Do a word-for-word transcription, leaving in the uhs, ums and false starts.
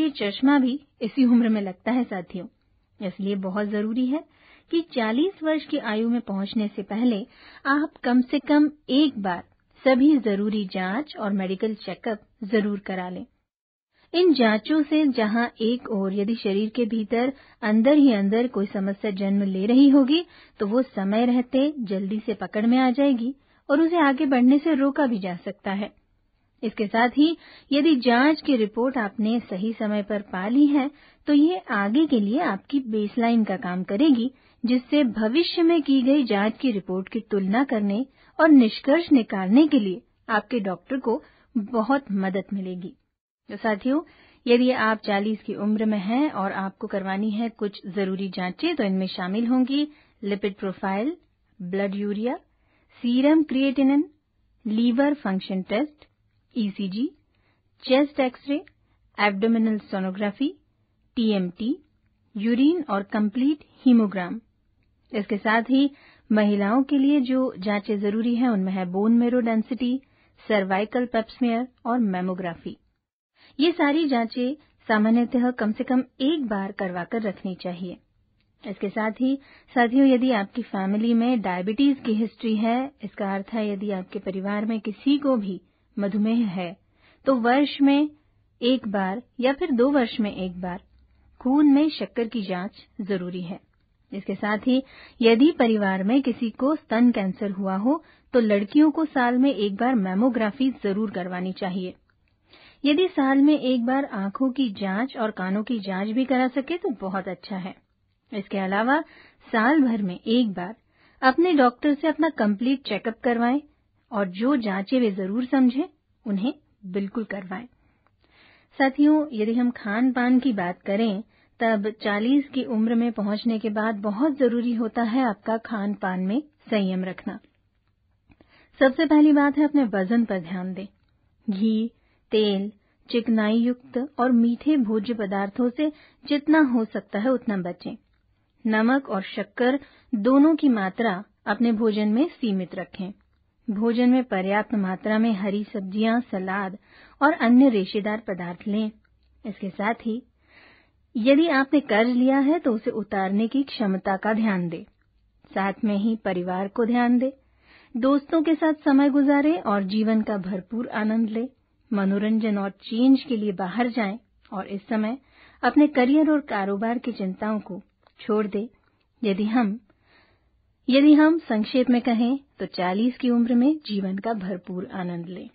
ये चश्मा भी इसी उम्र में लगता है साथियों। इसलिए बहुत जरूरी है कि चालीस वर्ष की आयु में पहुंचने से पहले आप कम से कम एक बार सभी जरूरी जांच और मेडिकल चेकअप जरूर करा लें। इन जांचों से जहां एक ओर यदि शरीर के भीतर अंदर ही अंदर कोई समस्या जन्म ले रही होगी तो वो समय रहते जल्दी से पकड़ में आ जाएगी और उसे आगे बढ़ने से रोका भी जा सकता है। इसके साथ ही यदि जांच की रिपोर्ट आपने सही समय पर पा ली है तो ये आगे के लिए आपकी बेसलाइन का काम करेगी, जिससे भविष्य में की गई जांच की रिपोर्ट की तुलना करने और निष्कर्ष निकालने के लिए आपके डॉक्टर को बहुत मदद मिलेगी। तो साथियों, यदि आप चालीस की उम्र में हैं और आपको करवानी है कुछ जरूरी जांचें, तो इनमें शामिल होंगी lipid profile, blood urea, serum creatinine, liver function test, ECG, chest x ray, abdominal sonography, TMT, urine और कंप्लीट हीमोग्राम। इसके साथ ही महिलाओं के लिए जो जांचें जरूरी हैं उनमें है bone marrow density, cervical Pap smear और मैमोग्राफी। ये सारी जांचें सामान्यतः कम से कम एक बार करवाकर रखनी चाहिए। इसके साथ ही साथियों, यदि आपकी फैमिली में डायबिटीज की हिस्ट्री है, इसका अर्थ है यदि आपके परिवार में किसी को भी मधुमेह है, तो वर्ष में एक बार या फिर दो वर्ष में एक बार खून में शक्कर की जांच जरूरी है। इसके साथ ही यदि परिवार में किसी को स्तन कैंसर हुआ हो तो लड़कियों को साल में एक बार मैमोग्राफी जरूर करवानी चाहिए। यदि साल में एक बार आंखों की जांच और कानों की जांच भी करा सके तो बहुत अच्छा है। इसके अलावा साल भर में एक बार अपने डॉक्टर से अपना कंप्लीट चेकअप करवाएं और जो जांचें वे जरूर समझें उन्हें बिल्कुल करवाएं। साथियों, यदि हम खान पान की बात करें तब चालीस की उम्र में पहुंचने के बाद बहुत जरूरी होता है आपका खान पान में संयम रखना। सबसे पहली बात है अपने वजन पर ध्यान दें। घी, तेल, चिकनाई युक्त और मीठे भोज्य पदार्थों से जितना हो सकता है उतना बचें। नमक और शक्कर दोनों की मात्रा अपने भोजन में सीमित रखें। भोजन में पर्याप्त मात्रा में हरी सब्जियां, सलाद और अन्य रेशेदार पदार्थ लें। इसके साथ ही यदि आपने कर्ज लिया है तो उसे उतारने की क्षमता का ध्यान दें। साथ में ही परिवार को ध्यान दें, दोस्तों के साथ समय गुजारें और जीवन का भरपूर आनंद लें। मनोरंजन और चेंज के लिए बाहर जाएं और इस समय अपने करियर और कारोबार की चिंताओं को छोड़ दें। यदि हम यदि हम संक्षेप में कहें तो चालीस की उम्र में जीवन का भरपूर आनंद लें।